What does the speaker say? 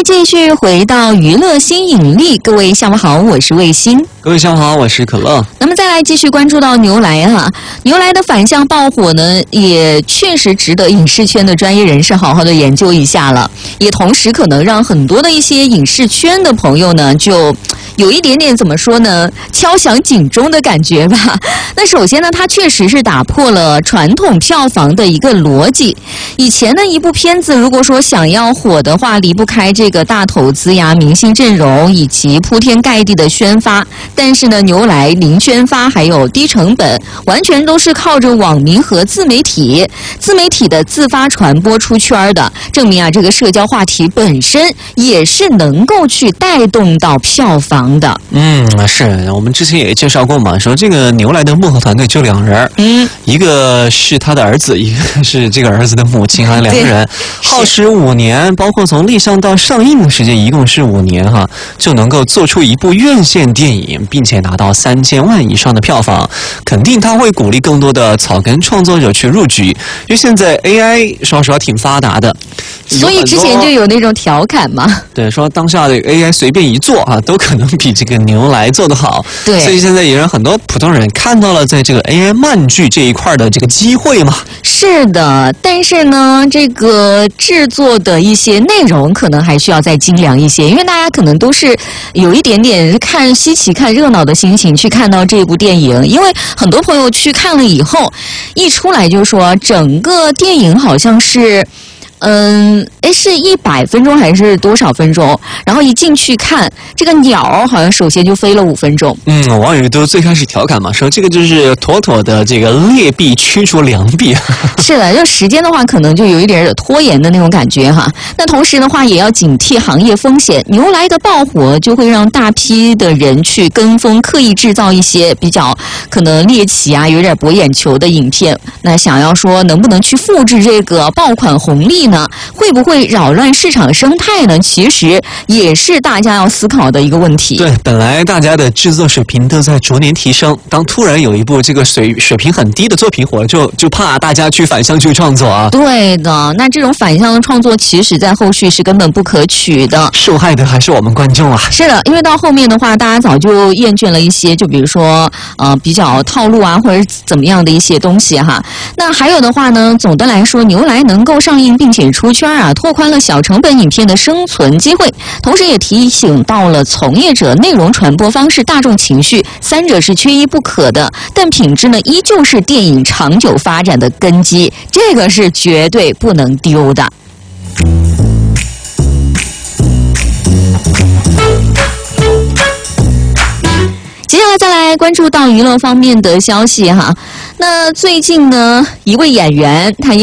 继续回到娱乐新引力，各位下午好，我是卫星。 各位下午好，我是可乐。 那么再来继续关注到牛来哈，牛来的反向爆火呢，也确实值得影视圈的专业人士好好的研究一下了，也同时可能让很多的一些影视圈的朋友呢，就有一点点怎么说呢，敲响警钟的感觉吧。那首先呢，它确实是打破了传统票房的一个逻辑。以前呢，一部片子如果说想要火的话，离不开这个大投资呀、明星阵容以及铺天盖地的宣发。但是呢，牛来零宣发还有低成本，完全都是靠着网民和自媒体的自发传播出圈的，证明啊，这个社交话题本身也是能够去带动到票房的。 是我们之前也介绍过嘛，说这个牛来的幕后团队就2人，一个是他的儿子，一个是这个儿子的母亲啊，2个人耗时5年，包括从立项到上映的时间一共是5年哈，就能够做出一部院线电影，并且拿到3000万以上的票房，肯定他会鼓励更多的草根创作者去入局，因为现在 AI 说实话挺发达的， 所以之前就有那种调侃嘛， 对，说当下的 AI 随便一做啊，都可能比这个牛来做得好。 对， 所以现在也让很多普通人看到了在这个 AI 漫剧这一块的这个机会嘛。 是的，但是呢，这个制作的一些内容可能还需要再精良一些，因为大家可能都是有一点点看稀奇、看热闹的心情去看到这部电影，因为很多朋友去看了以后，一出来就说整个电影好像是。是100分钟还是多少分钟？然后一进去看，这个鸟好像首先就飞了5分钟。 网友都最开始调侃嘛，说这个就是妥妥的这个劣币驱逐良币。 是的，就时间的话，可能就有一点拖延的那种感觉哈。那同时的话，也要警惕行业风险。牛来的爆火就会让大批的人去跟风，刻意制造一些比较可能猎奇啊、有点博眼球的影片。那想要说能不能去复制这个爆款红利呢？会不会扰乱市场生态呢？其实也是大家要思考的一个问题。 对，本来大家的制作水平都在逐年提升，当突然有一部这个水平很低的作品火了，就怕大家去反向去创作啊。 对的，那这种反向的创作，其实在后续是根本不可取的。 受害的还是我们观众啊。 是的，因为到后面的话，大家早就厌倦了一些，就比如说比较套路啊，或者怎么样的一些东西哈。那还有的话呢，总的来说，牛来能够上映并且出圈啊，拓宽了小成本影片的生存机会，同时也提醒到了从业者内容传播方式、大众情绪3者是缺一不可的，但品质呢依旧是电影长久发展的根基，这个是绝对不能丢的。接下来再来关注到娱乐方面的消息哈。那最近呢，一位演员他